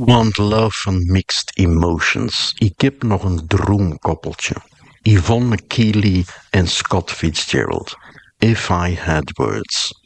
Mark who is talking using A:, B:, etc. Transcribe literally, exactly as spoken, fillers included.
A: Want Love van Mixed Emotions. Ik heb nog een droomkoppeltje. Yvonne McKeely en Scott Fitzgerald. If I Had Words.